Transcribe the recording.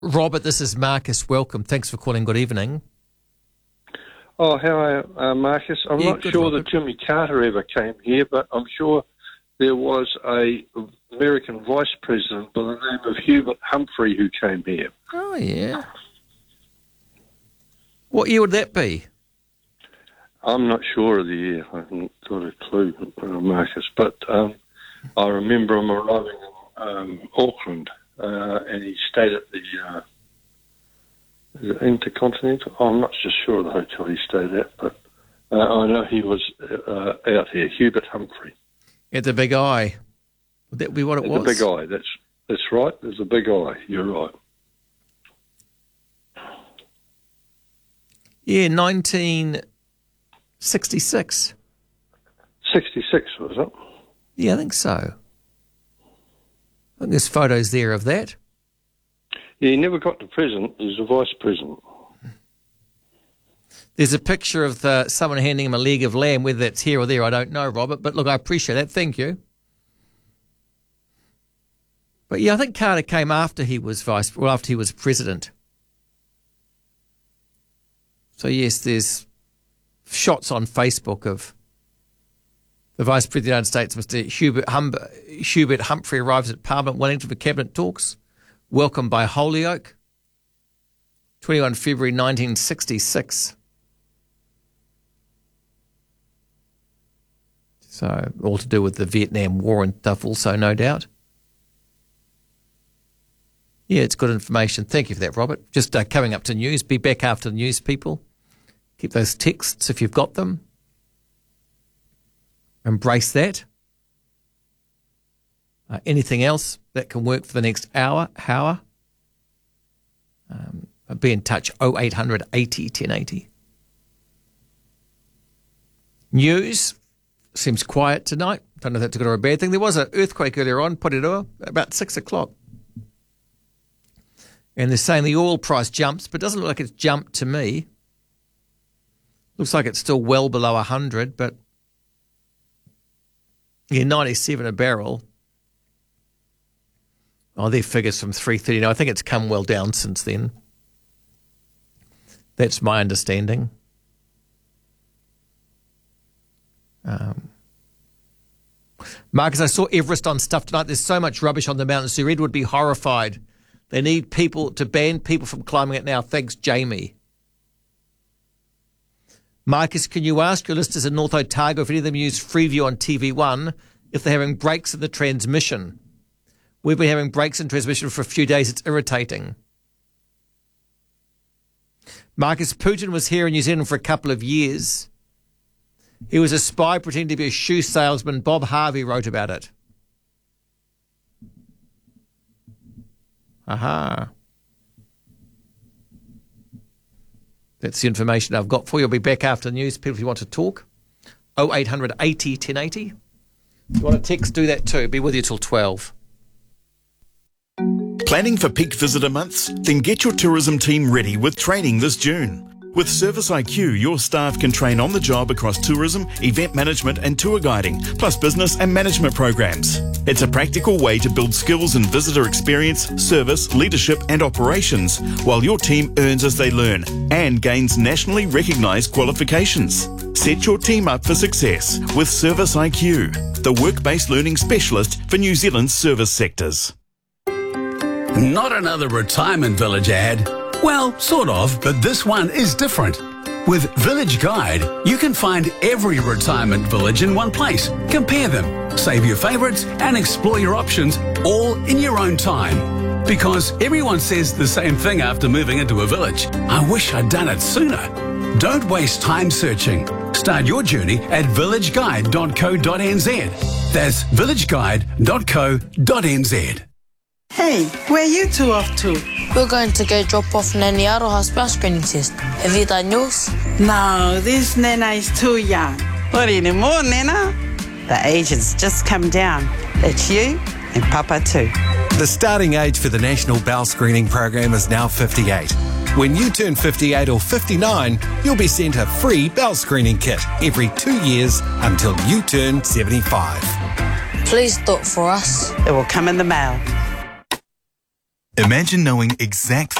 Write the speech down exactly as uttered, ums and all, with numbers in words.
Robert, this is Marcus. Welcome. Thanks for calling. Good evening. Oh, how are you, uh, Marcus? I'm Yeah, not good, sure Robert. that Jimmy Carter ever came here, but I'm sure there was a American vice president by the name of Hubert Humphrey who came here. Oh, yeah. What year would that be? I'm not sure of the year. I haven't got a clue, uh, Marcus. But um, I remember him arriving in um, Auckland, uh, and he stayed at the uh, is it Intercontinental. Oh, I'm not just sure of the hotel he stayed at, but uh, I know he was uh, out here. Hubert Humphrey. At the Big Eye. Would that be what it At was? the Big Eye. That's that's right. There's a Big Eye. You're right. Yeah, nineteen sixty-six. sixty-six, was it? Yeah, I think so. I think there's photos there of that. Yeah, he never got to president. He was a vice president. There's a picture of the, someone handing him a leg of lamb. Whether that's here or there, I don't know, Robert. But look, I appreciate that. Thank you. But yeah, I think Carter came after he was vice, well, after he was president. So yes, there's shots on Facebook of the Vice President of the United States, Mister Hubert, hum- Hubert Humphrey, arrives at Parliament Wellington for cabinet talks, welcomed by Holyoake, twenty-first of February nineteen sixty-six. So all to do with the Vietnam War and stuff also, no doubt. Yeah, it's good information. Thank you for that, Robert. Just uh, coming up to news. Be back after the news, people. Keep those texts if you've got them. Embrace that. Uh, anything else that can work for the next hour, hour? Um, be in touch, oh eight hundred eighty ten eighty. News seems quiet tonight. Don't know if that's a good or a bad thing. There was an earthquake earlier on, Porirua, about six o'clock. And they're saying the oil price jumps, but it doesn't look like it's jumped to me. Looks like it's still well below one hundred, but yeah, ninety-seven a barrel. Oh, their figures from three thirty. No, I think it's come well down since then. That's my understanding. Um, Marcus, I saw Everest on stuff tonight. There's so much rubbish on the mountain. Sir Ed would be horrified. They need people to ban people from climbing it now. Thanks, Jamie. Marcus, can you ask your listeners in North Otago if any of them use Freeview on T V one if they're having breaks in the transmission? We've been having breaks in transmission for a few days. It's irritating. Marcus, Putin was here in New Zealand for a couple of years. He was a spy pretending to be a shoe salesman. Bob Harvey wrote about it. Aha. That's the information I've got for you. I'll be back after the news. People, if you want to talk, oh eight hundred eighty ten eighty. If you want to text, do that too. Be with you till twelve. Planning for peak visitor months? Then get your tourism team ready with training this June. With Service I Q, your staff can train on the job across tourism, event management and tour guiding, plus business and management programs. It's a practical way to build skills in visitor experience, service, leadership and operations, while your team earns as they learn and gains nationally recognised qualifications. Set your team up for success with Service I Q, the work-based learning specialist for New Zealand's service sectors. Not another retirement village ad. Well, sort of, but this one is different. With Village Guide, you can find every retirement village in one place. Compare them, save your favourites, and explore your options all in your own time. Because everyone says the same thing after moving into a village. I wish I'd done it sooner. Don't waste time searching. Start your journey at village guide dot co dot n z. That's village guide dot co dot n z. Hey, where you two off to? We're going to go drop off Nanny Aroha's bell screening test. Have you done yours? No, this Nana is too young. What anymore, Nana? The age has just come down. That's you and Papa too. The starting age for the National Bowel Screening Program is now fifty-eight. When you turn fifty-eight or fifty-nine, you'll be sent a free bowel screening kit every two years until you turn seventy-five. Please do it for us. It will come in the mail. Imagine knowing exactly